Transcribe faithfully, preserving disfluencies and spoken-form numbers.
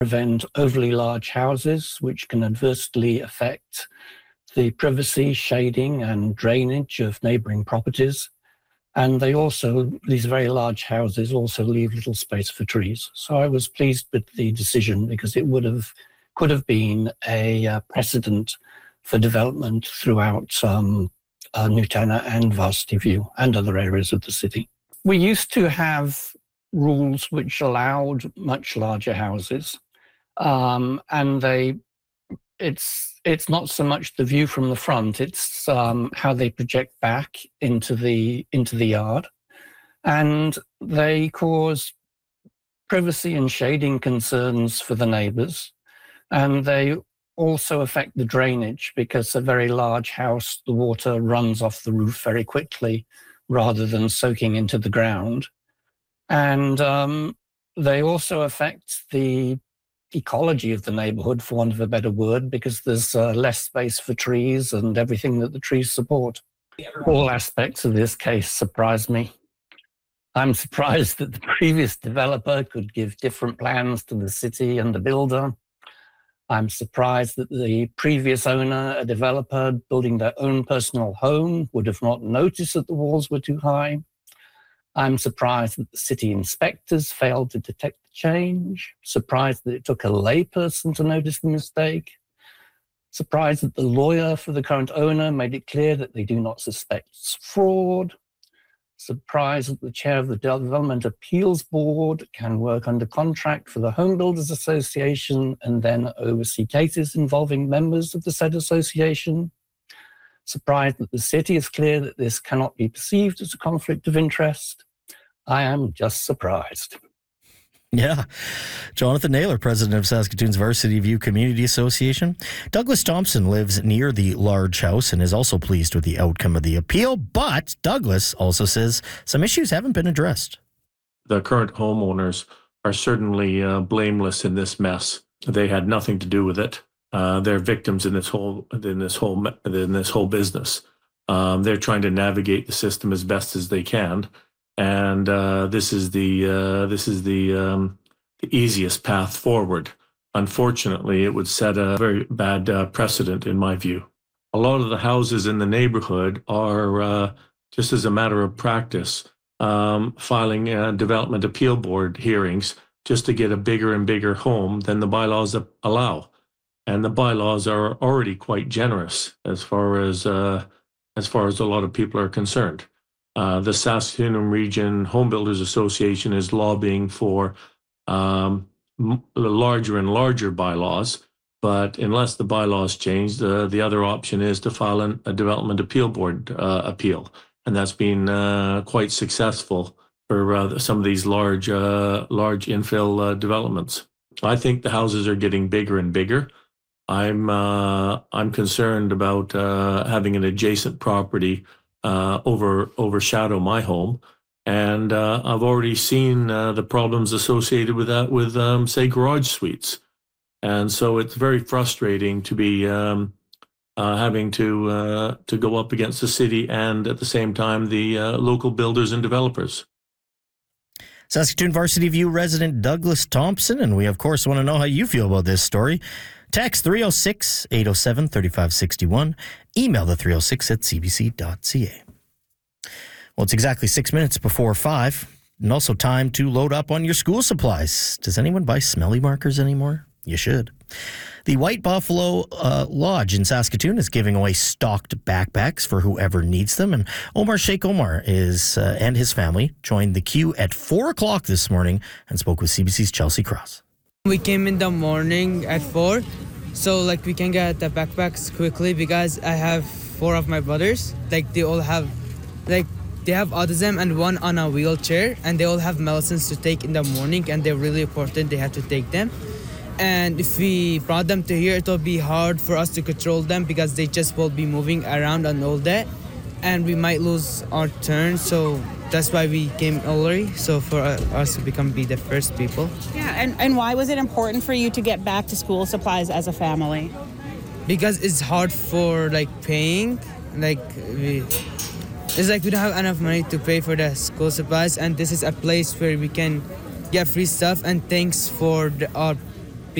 prevent overly large houses, which can adversely affect the privacy, shading, and drainage of neighbouring properties. And they also, these very large houses also leave little space for trees. So I was pleased with the decision because it would have, could have been a uh, precedent for development throughout um, uh, Nutana and Varsity View and other areas of the city. We used to have rules which allowed much larger houses, um, and they, it's it's not so much the view from the front; it's um, how they project back into the into the yard, and they cause privacy and shading concerns for the neighbours, and they also affect the drainage because a very large house, the water runs off the roof very quickly rather than soaking into the ground. And um, they also affect the ecology of the neighbourhood, for want of a better word, because there's uh, less space for trees and everything that the trees support. All aspects of this case surprise me. I'm surprised that the previous developer could give different plans to the city and the builder. I'm surprised that the previous owner, a developer building their own personal home, would have not noticed that the walls were too high. I'm surprised that the city inspectors failed to detect the change. Surprised that it took a layperson to notice the mistake. Surprised that the lawyer for the current owner made it clear that they do not suspect fraud. Surprised that the chair of the Development Appeals Board can work under contract for the Home Builders Association and then oversee cases involving members of the said association. Surprised that the city is clear that this cannot be perceived as a conflict of interest. I am just surprised. Yeah. Jonathan Naylor, president of Saskatoon's Varsity View Community Association. Douglas Thompson lives near the large house and is also pleased with the outcome of the appeal, but Douglas also says some issues haven't been addressed. The current homeowners are certainly uh, blameless in this mess. They had nothing to do with it. Uh, they're victims in this whole in this whole in this whole business. Um, they're trying to navigate the system as best as they can. And uh, this is the uh, this is the, um, the easiest path forward. Unfortunately, it would set a very bad uh, precedent, in my view. A lot of the houses in the neighborhood are, uh, just as a matter of practice, um, filing uh, development appeal board hearings just to get a bigger and bigger home than the bylaws allow. And the bylaws are already quite generous as far as uh, as far as a lot of people are concerned. Uh, the Saskatoon Region Home Builders Association is lobbying for um, m- larger and larger bylaws, but unless the bylaws change, uh, the other option is to file an, a development appeal board uh, appeal, and that's been uh, quite successful for uh, some of these large, uh, large infill uh, developments. I think the houses are getting bigger and bigger. I'm uh, I'm concerned about uh, having an adjacent property Uh, over overshadow my home, and uh, I've already seen uh, the problems associated with that with um, say garage suites, and so it's very frustrating to be um, uh, having to uh, to go up against the city and at the same time the uh, local builders and developers. Saskatoon Varsity View resident Douglas Thompson, and we of course want to know how you feel about this story. Text three oh six, eight oh seven, three five six one. Email the three oh six at c b c dot c a. Well, it's exactly six minutes before five, and also time to load up on your school supplies. Does anyone buy smelly markers anymore? You should. The White Buffalo uh, Lodge in Saskatoon is giving away stocked backpacks for whoever needs them, and Omar Sheikh Omar is uh, and his family joined the queue at four o'clock this morning and spoke with C B C's Chelsea Cross. We came in the morning at four, so like we can get the backpacks quickly because I have four of my brothers. Like they all have, like they have autism and one on a wheelchair, and they all have medicines to take in the morning, and they're really important. They have to take them. And if we brought them to here, it will be hard for us to control them because they just will be moving around and all that, and we might lose our turn. So that's why we came early, so for us to become be the first people. Yeah, and, and why was it important for you to get back to school supplies as a family? Because it's hard for like paying, like we, it's like we don't have enough money to pay for the school supplies, and this is a place where we can get free stuff, and thanks for the, our